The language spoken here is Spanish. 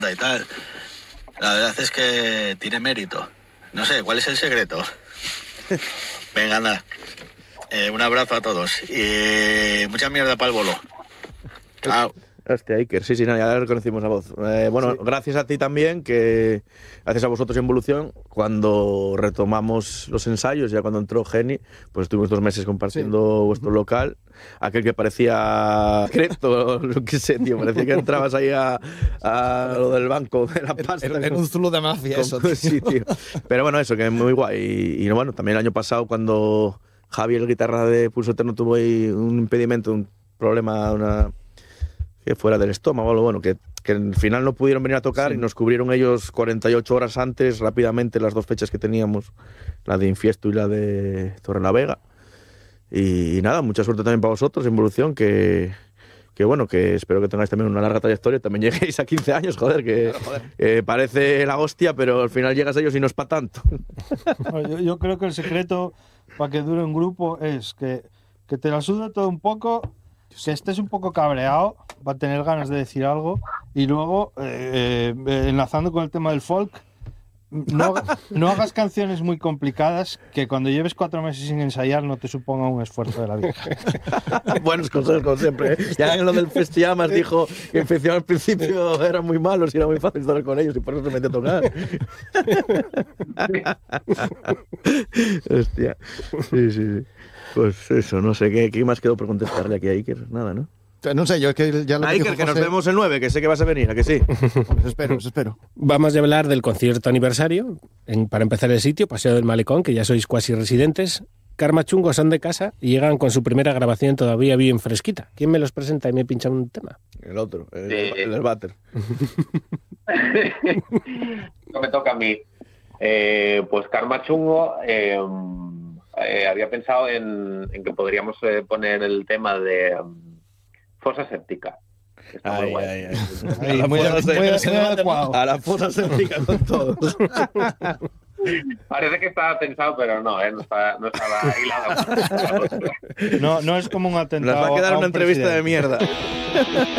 y tal. La verdad es que tiene mérito. No sé, ¿cuál es el secreto? Venga, anda. Un abrazo a todos. Y mucha mierda para el bolo. Chao. Hostia, Iker, sí, no, ya reconocimos la voz. Bueno, sí. Gracias a ti también, que gracias a vosotros en Evolución, cuando retomamos los ensayos, ya cuando entró Geni, pues estuvimos 2 meses compartiendo vuestro local. Aquel que parecía secreto, lo que sé, tío, parecía que entrabas ahí a lo del banco de la pasta. Era un zulo de mafia eso, tío. Sí, tío. Pero bueno, eso, que es muy guay. Y bueno, también el año pasado, cuando Javi, el guitarra de Pulso Eterno, tuvo ahí un impedimento, un problema, que fuera del estómago, bueno, que al final no pudieron venir a tocar, sí. Y nos cubrieron ellos 48 horas antes, rápidamente, las 2 fechas que teníamos, la de Infiesto y la de Torrelavega. Y nada, mucha suerte también para vosotros en Evolución, que bueno, que espero que tengáis también una larga trayectoria, también lleguéis a 15 años, joder, que parece la hostia, pero al final llegas a ellos y no es para tanto. Yo creo que el secreto para que dure un grupo es que te la sude todo un poco, que estés un poco cabreado, va a tener ganas de decir algo, y luego, enlazando con el tema del folk, no hagas canciones muy complicadas que cuando lleves 4 meses sin ensayar no te suponga un esfuerzo de la vida. Buenos consejos, como siempre, ¿eh? Ya en lo del Festiamas dijo que al principio eran muy malos y era muy fácil estar con ellos y por eso se metió a tocar. Hostia. Sí. Pues eso, no sé, ¿qué más quedó por contestarle aquí a Iker? Nada, ¿no? No sé, yo es que ya lo que Iker, que nos vemos el 9, que sé que vas a venir, ¿a que sí? Os espero. Vamos a hablar del concierto aniversario. Para empezar el sitio, Paseo del Malecón, que ya sois cuasi residentes. Karma Chungo son de casa y llegan con su primera grabación todavía bien fresquita. ¿Quién me los presenta y me pincha un tema? El otro, el váter. No me toca a mí. Pues Karma Chungo... había pensado en que podríamos poner el tema de fosa séptica. Está muy guay. A la fosa séptica con todos. Parece que estaba pensado, pero no, no estaba hilado. No es como un atentado. Nos va a quedar una entrevista de mierda.